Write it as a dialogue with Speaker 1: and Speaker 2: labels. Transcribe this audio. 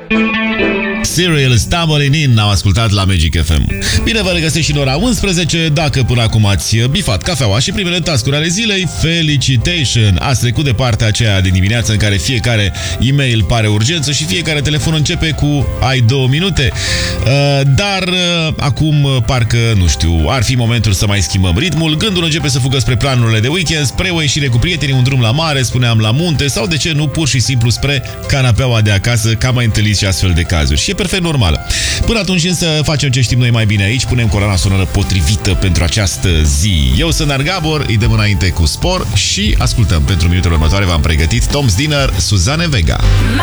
Speaker 1: Serial Stumbling In am ascultat la Magic FM. Bine, vă regăsesc și în ora 11. Dacă până acum ați bifat cafeaua și primele task-uri ale zilei, felicitation! Ați trecut de partea aceea din dimineață în care fiecare e-mail pare urgență și fiecare telefon începe cu ai 2 minute. Dar acum parcă, nu știu, ar fi momentul să mai schimbăm ritmul. Gândul începe să fugă spre planurile de weekend, spre o ieșire cu prietenii, un drum la mare, spuneam la munte sau, de ce nu, pur și simplu spre canapeaua de acasă, că am mai întâlnit și astfel de cazuri. Și e perfect normală. Până atunci însă facem ce știm noi mai bine aici, punem coloana sonoră potrivită pentru această zi. Eu sunt Dar Gabor, îi dăm înainte cu spor și ascultăm pentru minutele următoare, v-am pregătit Tom's Dinner, Suzanne Vega.